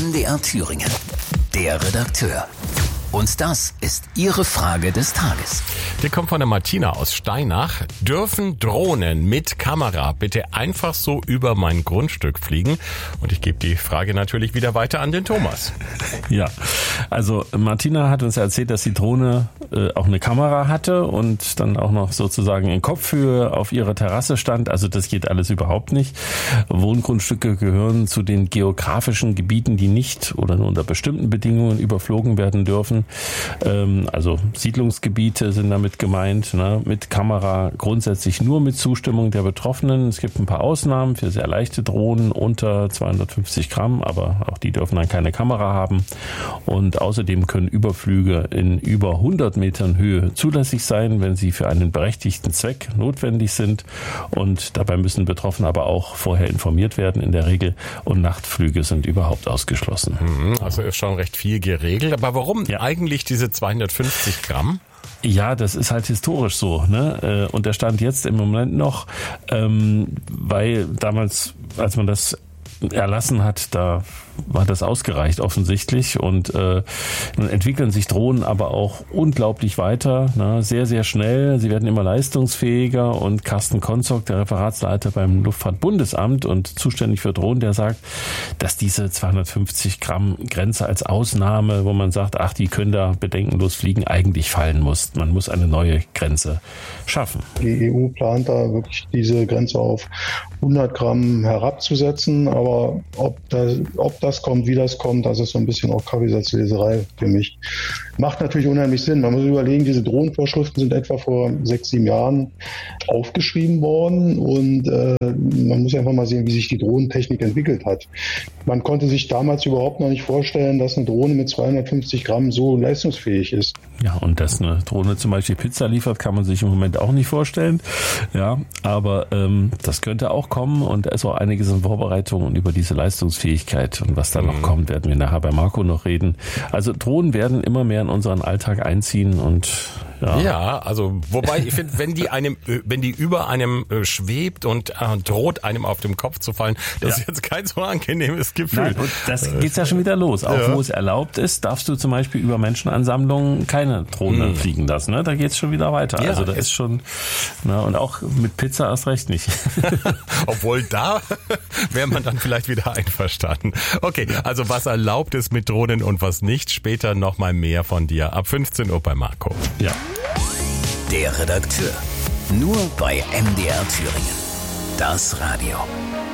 MDR Thüringen. Der Redakteur. Und das ist Ihre Frage des Tages. Die kommt von der Martina aus Steinach. Dürfen Drohnen mit Kamera bitte einfach so über mein Grundstück fliegen? Und ich gebe die Frage natürlich wieder weiter an den Thomas. Ja, also Martina hat uns erzählt, dass die Drohne auch eine Kamera hatte und dann auch noch sozusagen in Kopfhöhe auf ihrer Terrasse stand. Also das geht alles überhaupt nicht. Wohngrundstücke gehören zu den geografischen Gebieten, die nicht oder nur unter bestimmten Bedingungen überflogen werden dürfen. Also Siedlungsgebiete sind damit gemeint, ne? Mit Kamera grundsätzlich nur mit Zustimmung der Betroffenen. Es gibt ein paar Ausnahmen für sehr leichte Drohnen unter 250 Gramm, aber auch die dürfen dann keine Kamera haben. Und außerdem können Überflüge in über 100 Metern Höhe zulässig sein, wenn sie für einen berechtigten Zweck notwendig sind. Und dabei müssen Betroffene aber auch vorher informiert werden in der Regel. Und Nachtflüge sind überhaupt ausgeschlossen. Also ist schon recht viel geregelt. Aber warum eigentlich diese 250 Gramm? Ja, das ist halt historisch so, ne? Und der Stand jetzt im Moment noch, weil damals, als man das erlassen hat, da war das ausgereicht offensichtlich und nun entwickeln sich Drohnen aber auch unglaublich weiter, ne? Sehr, sehr schnell. Sie werden immer leistungsfähiger und Carsten Konzog, der Referatsleiter beim Luftfahrtbundesamt und zuständig für Drohnen, der sagt, dass diese 250 Gramm Grenze als Ausnahme, wo man sagt, ach, die können da bedenkenlos fliegen, eigentlich fallen muss. Man muss eine neue Grenze schaffen. Die EU plant da wirklich diese Grenze auf 100 Gramm herabzusetzen, aber ob das kommt, wie das kommt, das ist so ein bisschen auch Kaffeesatzleserei für mich. Macht natürlich unheimlich Sinn. Man muss überlegen, diese Drohnenvorschriften sind etwa vor 6-7 Jahren aufgeschrieben worden und man muss einfach mal sehen, wie sich die Drohnentechnik entwickelt hat. Man konnte sich damals überhaupt noch nicht vorstellen, dass eine Drohne mit 250 Gramm so leistungsfähig ist. Ja, und dass eine Drohne zum Beispiel Pizza liefert, kann man sich im Moment auch nicht vorstellen. Ja, aber das könnte auch kommen und da ist auch einiges in Vorbereitung und über diese Leistungsfähigkeit und was da noch kommt, werden wir nachher bei Marco noch reden. Also Drohnen werden immer mehr in unseren Alltag einziehen und ja, also wobei ich finde, wenn die über einem schwebt und droht einem auf dem Kopf zu fallen, das ist jetzt kein so angenehmes Gefühl. Nein, und das geht's ja schon wieder los. Auch wo es erlaubt ist, darfst du zum Beispiel über Menschenansammlungen keine Drohnen fliegen lassen. Ne? Da geht's schon wieder weiter. Ja, also da ist schon, und auch mit Pizza erst recht nicht. Obwohl da wäre man dann vielleicht wieder einverstanden. Okay, also was erlaubt ist mit Drohnen und was nicht, später nochmal mehr von dir. Ab 15 Uhr bei Marco. Ja. Der Redakteur. Nur bei MDR Thüringen. Das Radio.